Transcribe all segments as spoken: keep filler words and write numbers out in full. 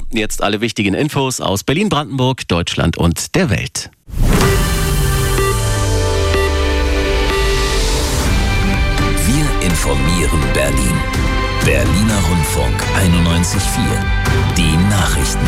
Jetzt alle wichtigen Infos aus Berlin, Brandenburg, Deutschland und der Welt. Wir informieren Berlin. Berliner Rundfunk einundneunzig Komma vier. Die Nachrichten.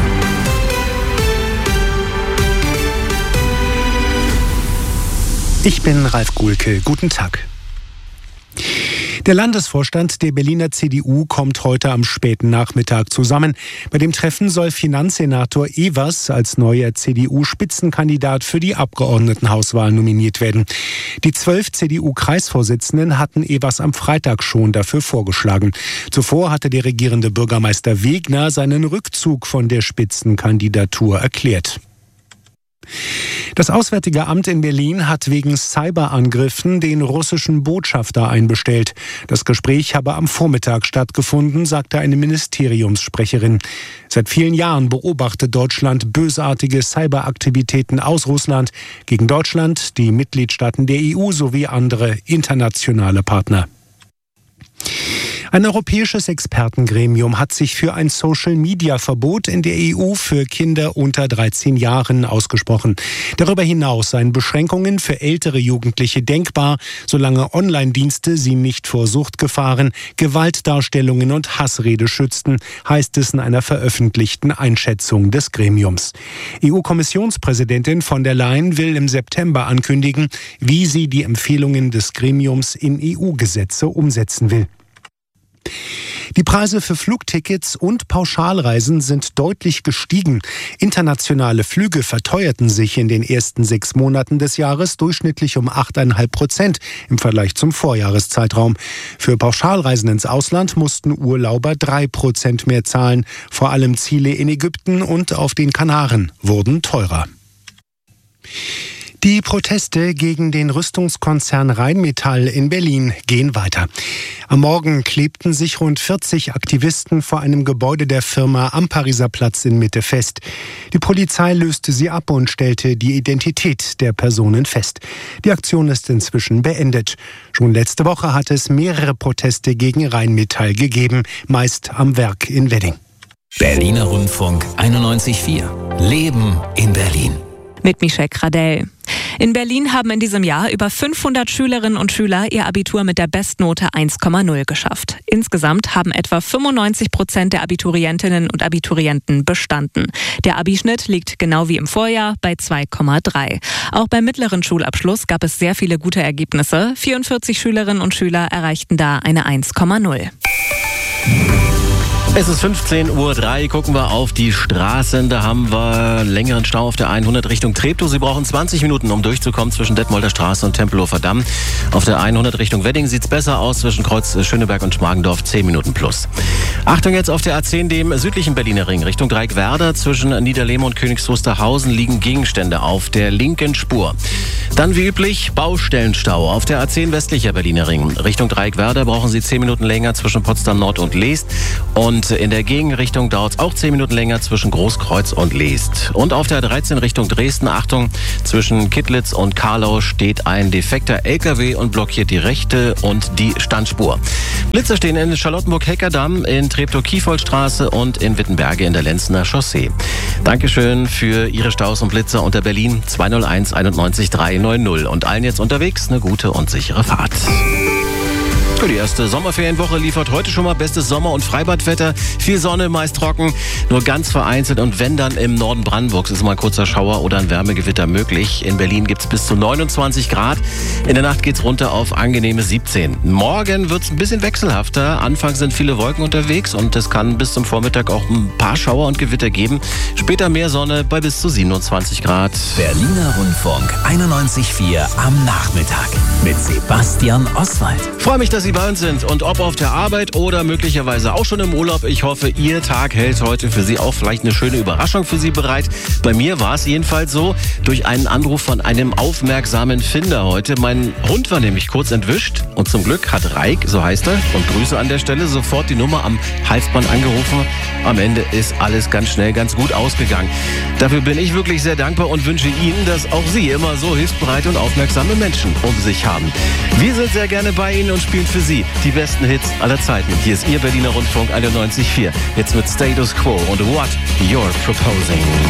Ich bin Ralf Guhlke. Guten Tag. Der Landesvorstand der Berliner C D U kommt heute am späten Nachmittag zusammen. Bei dem Treffen soll Finanzsenator Evers als neuer C D U-Spitzenkandidat für die Abgeordnetenhauswahl nominiert werden. Die zwölf C D U-Kreisvorsitzenden hatten Evers am Freitag schon dafür vorgeschlagen. Zuvor hatte der regierende Bürgermeister Wegner seinen Rückzug von der Spitzenkandidatur erklärt. Das Auswärtige Amt in Berlin hat wegen Cyberangriffen den russischen Botschafter einbestellt. Das Gespräch habe am Vormittag stattgefunden, sagte eine Ministeriumssprecherin. Seit vielen Jahren beobachtet Deutschland bösartige Cyberaktivitäten aus Russland gegen Deutschland, die Mitgliedstaaten der E U sowie andere internationale Partner. Ein europäisches Expertengremium hat sich für ein Social-Media-Verbot in der E U für Kinder unter dreizehn Jahren ausgesprochen. Darüber hinaus seien Beschränkungen für ältere Jugendliche denkbar, solange Online-Dienste sie nicht vor Suchtgefahren, Gewaltdarstellungen und Hassrede schützten, heißt es in einer veröffentlichten Einschätzung des Gremiums. E U-Kommissionspräsidentin von der Leyen will im September ankündigen, wie sie die Empfehlungen des Gremiums in E U-Gesetze umsetzen will. Die Preise für Flugtickets und Pauschalreisen sind deutlich gestiegen. Internationale Flüge verteuerten sich in den ersten sechs Monaten des Jahres durchschnittlich um acht Komma fünf Prozent im Vergleich zum Vorjahreszeitraum. Für Pauschalreisen ins Ausland mussten Urlauber drei Prozent mehr zahlen. Vor allem Ziele in Ägypten und auf den Kanaren wurden teurer. Die Proteste gegen den Rüstungskonzern Rheinmetall in Berlin gehen weiter. Am Morgen klebten sich rund vierzig Aktivisten vor einem Gebäude der Firma am Pariser Platz in Mitte fest. Die Polizei löste sie ab und stellte die Identität der Personen fest. Die Aktion ist inzwischen beendet. Schon letzte Woche hat es mehrere Proteste gegen Rheinmetall gegeben, meist am Werk in Wedding. Berliner Rundfunk einundneunzig Komma vier. Leben in Berlin. Mit Michelle Gradell. In Berlin haben in diesem Jahr über fünfhundert Schülerinnen und Schüler ihr Abitur mit der Bestnote eins Komma null geschafft. Insgesamt haben etwa fünfundneunzig Prozent der Abiturientinnen und Abiturienten bestanden. Der Abischnitt liegt genau wie im Vorjahr bei zwei Komma drei. Auch beim mittleren Schulabschluss gab es sehr viele gute Ergebnisse. vierundvierzig Schülerinnen und Schüler erreichten da eine eins Komma null. Es ist fünfzehn Uhr drei, gucken wir auf die Straßen. Da haben wir einen längeren Stau auf der hundert Richtung Treptow. Sie brauchen zwanzig Minuten, um durchzukommen zwischen Detmolder Straße und Tempelhofer Damm. Auf der hundert Richtung Wedding sieht es besser aus, zwischen Kreuz Schöneberg und Schmargendorf zehn Minuten plus. Achtung jetzt auf der A zehn, dem südlichen Berliner Ring, Richtung Dreieckwerder. Zwischen Niederlehme und Königs Wusterhausen liegen Gegenstände auf der linken Spur. Dann wie üblich Baustellenstau auf der A zehn westlicher Berliner Ring. Richtung Dreieckwerder brauchen Sie zehn Minuten länger zwischen Potsdam Nord und Leest. Und in der Gegenrichtung dauert es auch zehn Minuten länger zwischen Großkreuz und Leest. Und auf der dreizehn Richtung Dresden, Achtung, zwischen Kittlitz und Karlau steht ein defekter L K W und blockiert die rechte und die Standspur. Blitzer stehen in Charlottenburg-Heckerdamm, in Treptow-Kiefoldstraße und in Wittenberge in der Lenzener Chaussee. Dankeschön für Ihre Staus und Blitzer unter Berlin zwei null eins einundneunzig drei neun null. Und allen jetzt unterwegs eine gute und sichere Fahrt. Die erste Sommerferienwoche liefert heute schon mal bestes Sommer- und Freibadwetter. Viel Sonne, meist trocken, nur ganz vereinzelt und wenn dann im Norden Brandenburgs ist mal ein kurzer Schauer oder ein Wärmegewitter möglich. In Berlin gibt es bis zu neunundzwanzig Grad. In der Nacht geht es runter auf angenehme siebzehn. Morgen wird es ein bisschen wechselhafter. Anfangs sind viele Wolken unterwegs und es kann bis zum Vormittag auch ein paar Schauer und Gewitter geben. Später mehr Sonne bei bis zu siebenundzwanzig Grad. Berliner Rundfunk einundneunzig Komma vier am Nachmittag mit Sebastian Oswald. Freue mich, dass Sie bei uns sind und ob auf der Arbeit oder möglicherweise auch schon im Urlaub. Ich hoffe, Ihr Tag hält heute für Sie auch vielleicht eine schöne Überraschung für Sie bereit. Bei mir war es jedenfalls so, durch einen Anruf von einem aufmerksamen Finder heute. Mein Hund war nämlich kurz entwischt und zum Glück hat Reik, so heißt er, und Grüße an der Stelle, sofort die Nummer am Halsband angerufen. Am Ende ist alles ganz schnell, ganz gut ausgegangen. Dafür bin ich wirklich sehr dankbar und wünsche Ihnen, dass auch Sie immer so hilfsbereite und aufmerksame Menschen um sich haben. Wir sind sehr gerne bei Ihnen und spielen für Sie die besten Hits aller Zeiten. Hier ist Ihr Berliner Rundfunk einundneunzig Komma vier. Jetzt mit Status Quo und What You're Proposing.